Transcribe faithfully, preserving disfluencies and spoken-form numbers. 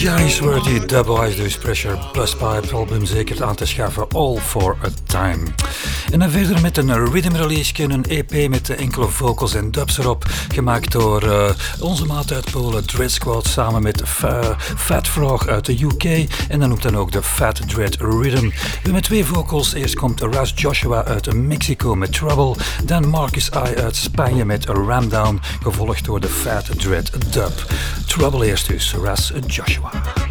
Jazzworthy Dubwise dus Pressure Pluspipe album zeker aan te schaffen, All for a Time. En dan verder met een rhythm release, een E P met enkele vocals en dubs erop, gemaakt door uh, onze maat uit Polen, Dread Squad, samen met uh, Fat Frog uit de U K en dan noemt dan ook de Fat Dread Rhythm. We met twee vocals, eerst komt Ras Joshua uit Mexico met Trouble, dan Marcus I uit Spanje met Ramdown, gevolgd door de Fat Dread Dub. Trouble eerst dus, Ras Joshua.